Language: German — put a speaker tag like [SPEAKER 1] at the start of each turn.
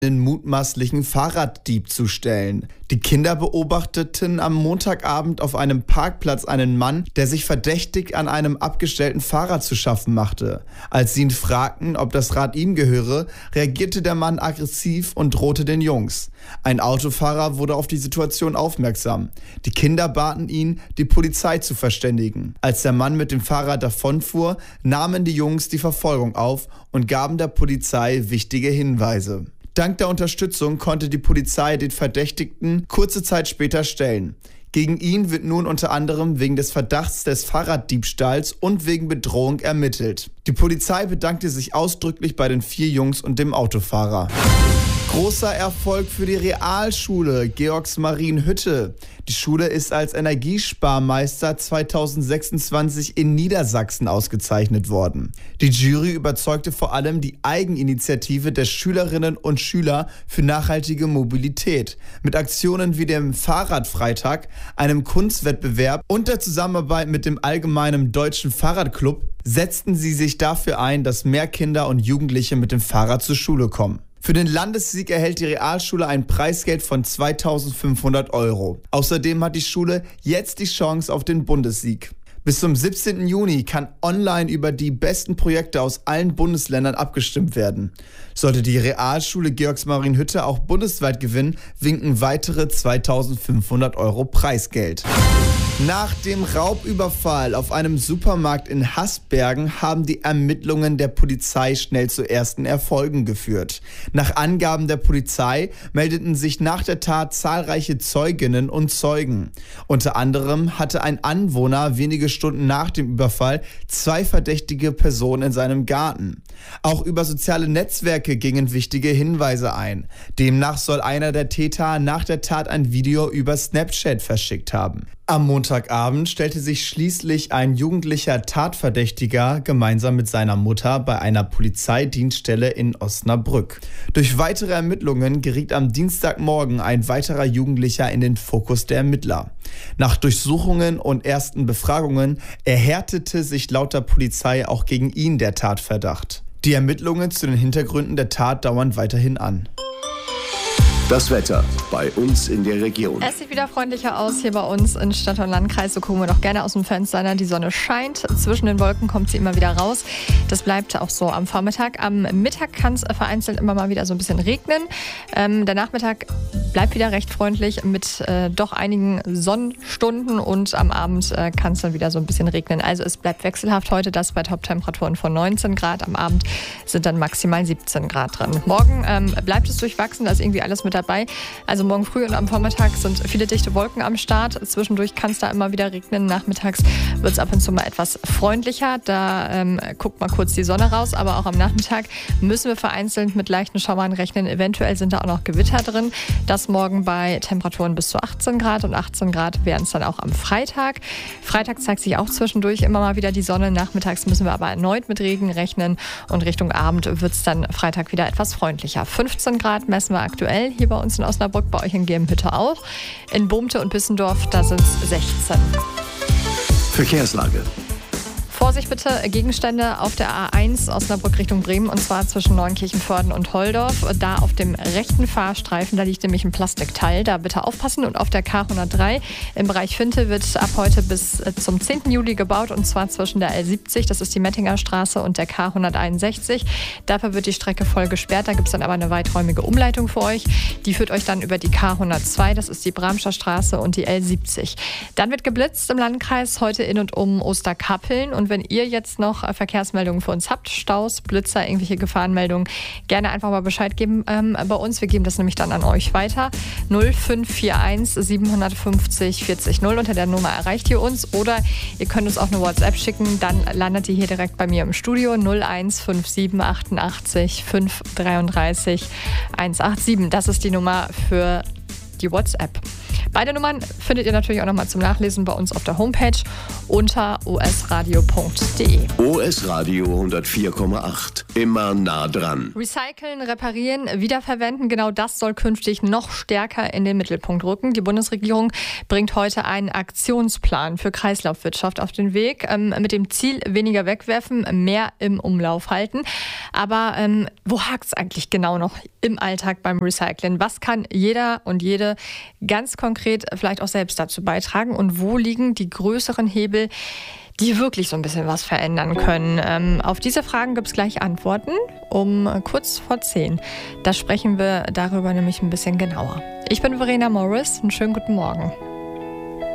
[SPEAKER 1] einen mutmaßlichen Fahrraddieb zu stellen. Die Kinder beobachteten am Montagabend auf einem Parkplatz einen Mann, der sich verdächtig an einem abgestellten Fahrrad zu schaffen machte. Als sie ihn fragten, ob das Rad ihm gehöre, reagierte der Mann aggressiv und drohte den Jungs. Ein Autofahrer wurde auf die Situation aufmerksam. Die Kinder baten ihn, die Polizei zu verständigen. Als der Mann mit dem Fahrrad davonfuhr, nahmen die Jungs die Verfolgung auf und gaben der Polizei wichtige Hinweise. Dank der Unterstützung konnte die Polizei den Verdächtigten kurze Zeit später stellen. Gegen ihn wird nun unter anderem wegen des Verdachts des Fahrraddiebstahls und wegen Bedrohung ermittelt. Die Polizei bedankte sich ausdrücklich bei den 4 Jungs und dem Autofahrer. Großer Erfolg für die Realschule Georgsmarienhütte. Die Schule ist als Energiesparmeister 2026 in Niedersachsen ausgezeichnet worden. Die Jury überzeugte vor allem die Eigeninitiative der Schülerinnen und Schüler für nachhaltige Mobilität. Mit Aktionen wie dem Fahrradfreitag, einem Kunstwettbewerb und der Zusammenarbeit mit dem Allgemeinen Deutschen Fahrradclub setzten sie sich dafür ein, dass mehr Kinder und Jugendliche mit dem Fahrrad zur Schule kommen. Für den Landessieg erhält die Realschule ein Preisgeld von 2.500 €. Außerdem hat die Schule jetzt die Chance auf den Bundessieg. Bis zum 17. Juni kann online über die besten Projekte aus allen Bundesländern abgestimmt werden. Sollte die Realschule Georgsmarienhütte auch bundesweit gewinnen, winken weitere 2.500 € Preisgeld. Nach dem Raubüberfall auf einem Supermarkt in Hasbergen haben die Ermittlungen der Polizei schnell zu ersten Erfolgen geführt. Nach Angaben der Polizei meldeten sich nach der Tat zahlreiche Zeuginnen und Zeugen. Unter anderem hatte ein Anwohner wenige Stunden nach dem Überfall 2 verdächtige Personen in seinem Garten. Auch über soziale Netzwerke gingen wichtige Hinweise ein. Demnach soll einer der Täter nach der Tat ein Video über Snapchat verschickt haben. Am Montagabend stellte sich schließlich ein jugendlicher Tatverdächtiger gemeinsam mit seiner Mutter bei einer Polizeidienststelle in Osnabrück. Durch weitere Ermittlungen geriet am Dienstagmorgen ein weiterer Jugendlicher in den Fokus der Ermittler. Nach Durchsuchungen und ersten Befragungen erhärtete sich laut der Polizei auch gegen ihn der Tatverdacht. Die Ermittlungen zu den Hintergründen der Tat dauern weiterhin an.
[SPEAKER 2] Das Wetter bei uns in der Region.
[SPEAKER 3] Es sieht wieder freundlicher aus hier bei uns in Stadt und Landkreis. So gucken wir doch gerne aus dem Fenster. Die Sonne scheint. Zwischen den Wolken kommt sie immer wieder raus. Das bleibt auch so am Vormittag. Am Mittag kann es vereinzelt immer mal wieder so ein bisschen regnen. Der Nachmittag bleibt wieder recht freundlich mit doch einigen Sonnenstunden. Und am Abend kann es dann wieder so ein bisschen regnen. Also es bleibt wechselhaft heute. Das bei Top-Temperaturen von 19 Grad. Am Abend sind dann maximal 17 Grad drin. Morgen bleibt es durchwachsen. Da ist irgendwie alles mit dabei. Also morgen früh und am Vormittag sind viele dichte Wolken am Start. Zwischendurch kann es da immer wieder regnen. Nachmittags wird es ab und zu mal etwas freundlicher. Da guckt mal kurz die Sonne raus. Aber auch am Nachmittag müssen wir vereinzelt mit leichten Schauern rechnen. Eventuell sind da auch noch Gewitter drin. Das morgen bei Temperaturen bis zu 18 Grad. Und 18 Grad werden es dann auch am Freitag. Freitag zeigt sich auch zwischendurch immer mal wieder die Sonne. Nachmittags müssen wir aber erneut mit Regen rechnen. Und Richtung Abend wird es dann Freitag wieder etwas freundlicher. 15 Grad messen wir aktuell hier bei uns in Osnabrück, bei euch in Gelmhütte auch. In Bohmte und Bissendorf, da sind es 16.
[SPEAKER 2] Verkehrslage.
[SPEAKER 3] Vorsicht bitte, Gegenstände auf der A1 Osnabrück Richtung Bremen, und zwar zwischen Neunkirchen-Vörden und Holdorf. Da auf dem rechten Fahrstreifen, da liegt nämlich ein Plastikteil. Da bitte aufpassen. Und auf der K103 im Bereich Finte wird ab heute bis zum 10. Juli gebaut, und zwar zwischen der L70, das ist die Mettinger Straße, und der K161. Dafür wird die Strecke voll gesperrt. Da gibt es dann aber eine weiträumige Umleitung für euch. Die führt euch dann über die K102, das ist die Bramscher Straße, und die L70. Dann wird geblitzt im Landkreis heute in und um Osterkappeln. Und wenn ihr jetzt noch Verkehrsmeldungen für uns habt, Staus, Blitzer, irgendwelche Gefahrenmeldungen, gerne einfach mal Bescheid geben bei uns. Wir geben das nämlich dann an euch weiter. 0541 750 40 0. Unter der Nummer erreicht ihr uns. Oder ihr könnt uns auch eine WhatsApp schicken. Dann landet ihr hier direkt bei mir im Studio. 0157 88 533 187. Das ist die Nummer für die WhatsApp. Beide Nummern findet ihr natürlich auch nochmal zum Nachlesen bei uns auf der Homepage unter osradio.de.
[SPEAKER 2] OS Radio 104,8. Immer nah dran.
[SPEAKER 3] Recyceln, reparieren, wiederverwenden, genau das soll künftig noch stärker in den Mittelpunkt rücken. Die Bundesregierung bringt heute einen Aktionsplan für Kreislaufwirtschaft auf den Weg, mit dem Ziel, weniger wegwerfen, mehr im Umlauf halten. Aber wo hakt es eigentlich genau noch im Alltag beim Recyceln? Was kann jeder und jede ganz konkret vielleicht auch selbst dazu beitragen? Und wo liegen die größeren Hebel, die wirklich so ein bisschen was verändern können? Auf diese Fragen gibt es gleich Antworten um kurz vor 10. Da sprechen wir darüber nämlich ein bisschen genauer. Ich bin Verena Morris. Einen schönen guten Morgen.